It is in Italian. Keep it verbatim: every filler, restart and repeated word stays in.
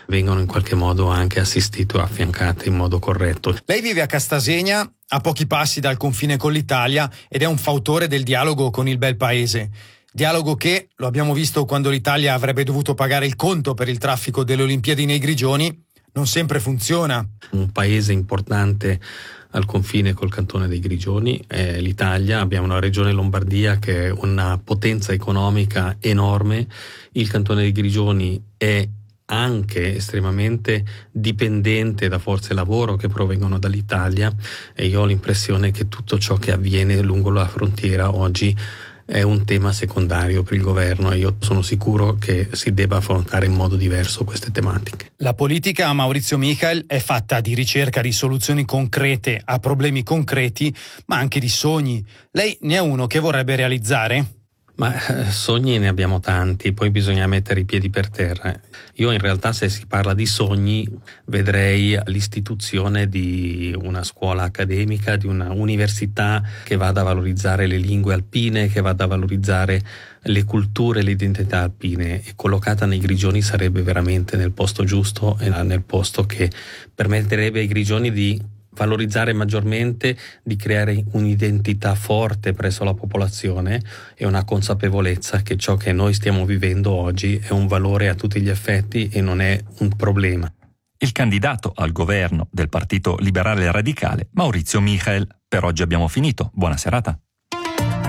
vengano in qualche modo anche assistite o affiancate in modo corretto. Lei vive a Castasegna, a pochi passi dal confine con l'Italia, ed è un fautore del dialogo con il bel paese. Dialogo che, lo abbiamo visto quando l'Italia avrebbe dovuto pagare il conto per il traffico delle Olimpiadi nei Grigioni, non sempre funziona. Un paese importante al confine col cantone dei Grigioni è l'Italia. Abbiamo una regione Lombardia che è una potenza economica enorme. Il cantone dei Grigioni è anche estremamente dipendente da forze lavoro che provengono dall'Italia, e io ho l'impressione che tutto ciò che avviene lungo la frontiera oggi è un tema secondario per il governo, e io sono sicuro che si debba affrontare in modo diverso queste tematiche. La politica, Maurizio Michel, è fatta di ricerca di soluzioni concrete a problemi concreti, ma anche di sogni. Lei ne ha uno che vorrebbe realizzare? Ma eh, sogni ne abbiamo tanti, poi bisogna mettere i piedi per terra. Io in realtà, se si parla di sogni, vedrei l'istituzione di una scuola accademica, di una università che vada a valorizzare le lingue alpine, che vada a valorizzare le culture e le identità alpine, e collocata nei Grigioni sarebbe veramente nel posto giusto e nel posto che permetterebbe ai Grigioni di valorizzare maggiormente, di creare un'identità forte presso la popolazione e una consapevolezza che ciò che noi stiamo vivendo oggi è un valore a tutti gli effetti e non è un problema. Il candidato al governo del Partito Liberale Radicale, Maurizio Michel. Per oggi abbiamo finito. Buona serata.